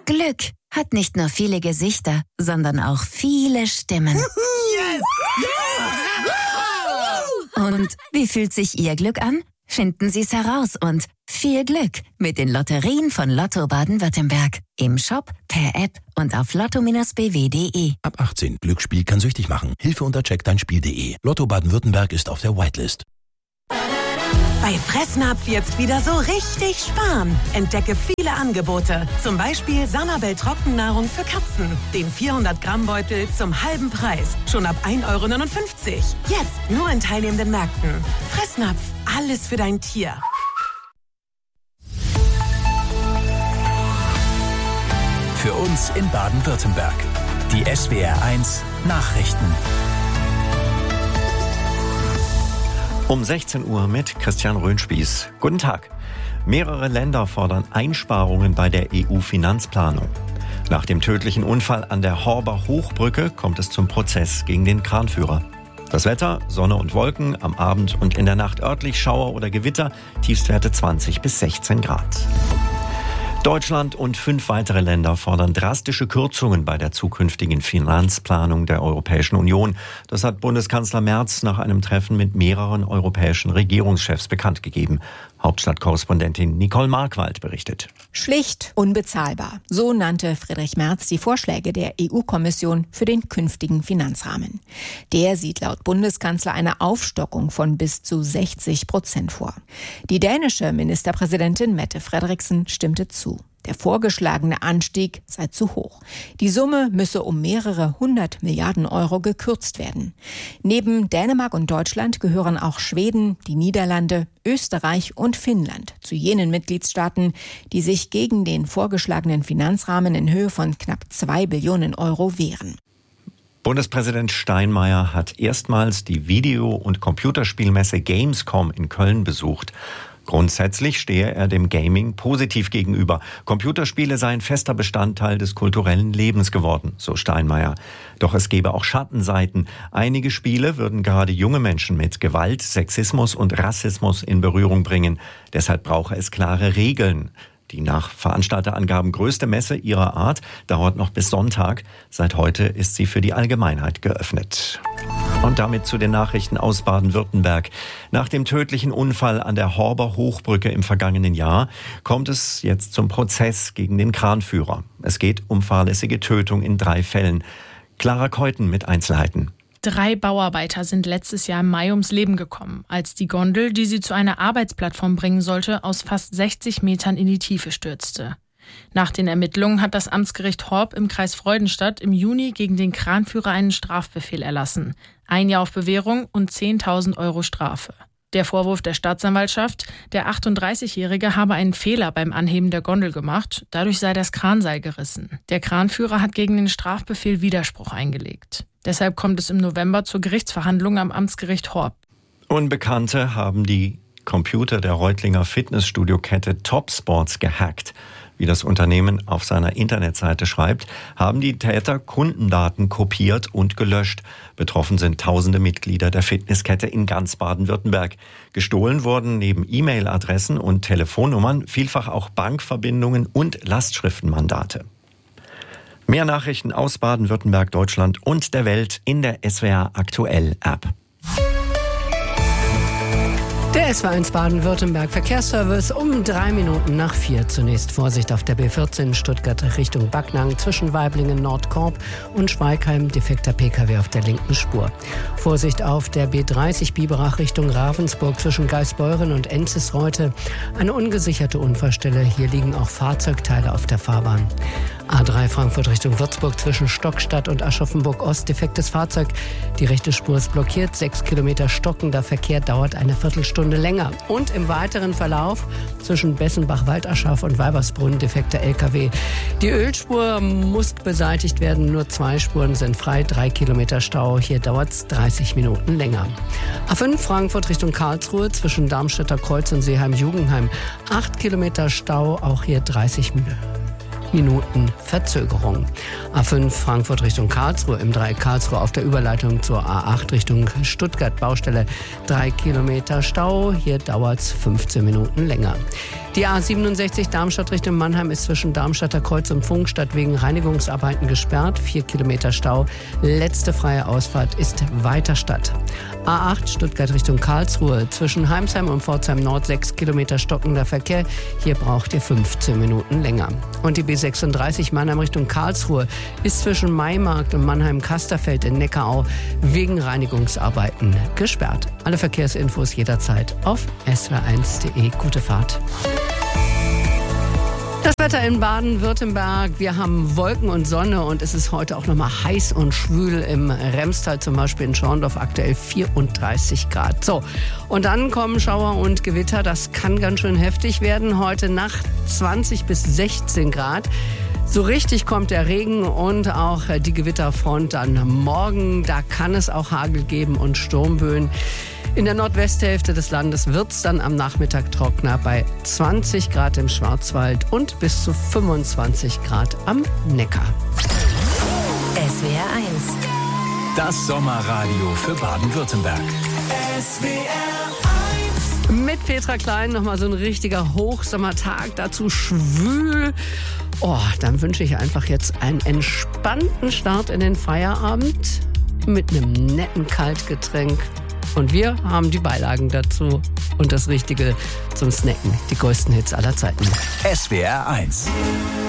Glück hat nicht nur viele Gesichter, sondern auch viele Stimmen. Yes! Ja! Und wie fühlt sich Ihr Glück an? Finden Sie es heraus und viel Glück mit den Lotterien von Lotto Baden-Württemberg. Im Shop, per App und auf lotto-bw.de. Ab 18. Glücksspiel kann süchtig machen. Hilfe unter checkdeinspiel.de. Lotto Baden-Württemberg ist auf der Whitelist. Bei Fressnapf jetzt wieder so richtig sparen. Entdecke viele Angebote. Zum Beispiel Sanabel Trockennahrung für Katzen. Den 400-Gramm-Beutel zum halben Preis. Schon ab 1,59 €. Jetzt nur in teilnehmenden Märkten. Fressnapf, alles für dein Tier. Für uns in Baden-Württemberg. Die SWR1 Nachrichten. Um 16 Uhr mit Christian Röhnspieß. Guten Tag. Mehrere Länder fordern Einsparungen bei der EU-Finanzplanung. Nach dem tödlichen Unfall an der Horber Hochbrücke kommt es zum Prozess gegen den Kranführer. Das Wetter, Sonne und Wolken, am Abend und in der Nacht örtlich Schauer oder Gewitter, Tiefstwerte 20 bis 16 Grad. Deutschland und 5 weitere Länder fordern drastische Kürzungen bei der zukünftigen Finanzplanung der Europäischen Union. Das hat Bundeskanzler Merz nach einem Treffen mit mehreren europäischen Regierungschefs bekannt gegeben. Hauptstadtkorrespondentin Nicole Markwald berichtet. Schlicht unbezahlbar. So nannte Friedrich Merz die Vorschläge der EU-Kommission für den künftigen Finanzrahmen. Der sieht laut Bundeskanzler eine Aufstockung von bis zu 60% vor. Die dänische Ministerpräsidentin Mette Frederiksen stimmte zu. Der vorgeschlagene Anstieg sei zu hoch. Die Summe müsse um mehrere 100 Milliarden Euro gekürzt werden. Neben Dänemark und Deutschland gehören auch Schweden, die Niederlande, Österreich und Finnland zu jenen Mitgliedstaaten, die sich gegen den vorgeschlagenen Finanzrahmen in Höhe von knapp 2 Billionen Euro wehren. Bundespräsident Steinmeier hat erstmals die Video- und Computerspielmesse Gamescom in Köln besucht. Grundsätzlich stehe er dem Gaming positiv gegenüber. Computerspiele seien fester Bestandteil des kulturellen Lebens geworden, so Steinmeier. Doch es gebe auch Schattenseiten. Einige Spiele würden gerade junge Menschen mit Gewalt, Sexismus und Rassismus in Berührung bringen. Deshalb brauche es klare Regeln. Die nach Veranstalterangaben größte Messe ihrer Art dauert noch bis Sonntag. Seit heute ist sie für die Allgemeinheit geöffnet. Und damit zu den Nachrichten aus Baden-Württemberg. Nach dem tödlichen Unfall an der Horber Hochbrücke im vergangenen Jahr kommt es jetzt zum Prozess gegen den Kranführer. Es geht um fahrlässige Tötung in 3 Fällen. Clara Keuten mit Einzelheiten. 3 Bauarbeiter sind letztes Jahr im Mai ums Leben gekommen, als die Gondel, die sie zu einer Arbeitsplattform bringen sollte, aus fast 60 Metern in die Tiefe stürzte. Nach den Ermittlungen hat das Amtsgericht Horb im Kreis Freudenstadt im Juni gegen den Kranführer einen Strafbefehl erlassen. 1 Jahr auf Bewährung und 10.000 Euro Strafe. Der Vorwurf der Staatsanwaltschaft, der 38-Jährige habe einen Fehler beim Anheben der Gondel gemacht, dadurch sei das Kranseil gerissen. Der Kranführer hat gegen den Strafbefehl Widerspruch eingelegt. Deshalb kommt es im November zur Gerichtsverhandlung am Amtsgericht Horb. Unbekannte haben die Computer der Reutlinger Fitnessstudio-Kette Topsports gehackt. Wie das Unternehmen auf seiner Internetseite schreibt, haben die Täter Kundendaten kopiert und gelöscht. Betroffen sind tausende Mitglieder der Fitnesskette in ganz Baden-Württemberg. Gestohlen wurden neben E-Mail-Adressen und Telefonnummern vielfach auch Bankverbindungen und Lastschriftenmandate. Mehr Nachrichten aus Baden-Württemberg, Deutschland und der Welt in der SWR Aktuell App. Der SW1 Baden-Württemberg Verkehrsservice um 3 Minuten nach 4. Zunächst Vorsicht auf der B14 Stuttgart Richtung Backnang zwischen Waiblingen Nordkorb und Schweigheim, defekter Pkw auf der linken Spur. Vorsicht auf der B30 Biberach Richtung Ravensburg zwischen Geisbeuren und Enzisreute. Eine ungesicherte Unfallstelle, hier liegen auch Fahrzeugteile auf der Fahrbahn. A3 Frankfurt Richtung Würzburg zwischen Stockstadt und Aschaffenburg-Ost, defektes Fahrzeug. Die rechte Spur ist blockiert, 6 Kilometer stockender Verkehr dauert eine Viertelstunde länger. Und im weiteren Verlauf zwischen Bessenbach-Waldaschaf und Weibersbrunn, defekter LKW. Die Ölspur muss beseitigt werden, nur 2 Spuren sind frei, 3 Kilometer Stau. Hier dauert es 30 Minuten länger. A5 Frankfurt Richtung Karlsruhe zwischen Darmstädter Kreuz und Seeheim-Jugendheim. 8 Kilometer Stau, auch hier 30 Minuten. Minuten Verzögerung. A5 Frankfurt Richtung Karlsruhe im Dreieck Karlsruhe auf der Überleitung zur A8 Richtung Stuttgart. Baustelle 3 Kilometer Stau. Hier dauert es 15 Minuten länger. Die A67 Darmstadt Richtung Mannheim ist zwischen Darmstadter Kreuz und Pfungstadt wegen Reinigungsarbeiten gesperrt. 4 Kilometer Stau. Letzte freie Ausfahrt ist Weiterstadt. A8 Stuttgart Richtung Karlsruhe. Zwischen Heimsheim und Pforzheim Nord 6 Kilometer stockender Verkehr. Hier braucht ihr 15 Minuten länger. Und die B36 Mannheim Richtung Karlsruhe ist zwischen Maimarkt und Mannheim-Kasterfeld in Neckarau wegen Reinigungsarbeiten gesperrt. Alle Verkehrsinfos jederzeit auf swr1.de. Gute Fahrt. Das Wetter in Baden-Württemberg, wir haben Wolken und Sonne und es ist heute auch nochmal heiß und schwül im Remstal, zum Beispiel in Schorndorf aktuell 34 Grad. So, und dann kommen Schauer und Gewitter, das kann ganz schön heftig werden. Heute Nacht 20 bis 16 Grad. So richtig kommt der Regen und auch die Gewitterfront dann morgen. Da kann es auch Hagel geben und Sturmböen. In der Nordwesthälfte des Landes wird es dann am Nachmittag trockener bei 20 Grad im Schwarzwald und bis zu 25 Grad am Neckar. SWR 1. Das Sommerradio für Baden-Württemberg. SWR 1. Mit Petra Klein nochmal so ein richtiger Hochsommertag, dazu schwül. Oh, dann wünsche ich einfach jetzt einen entspannten Start in den Feierabend mit einem netten Kaltgetränk. Und wir haben die Beilagen dazu und das Richtige zum Snacken. Die größten Hits aller Zeiten. SWR 1.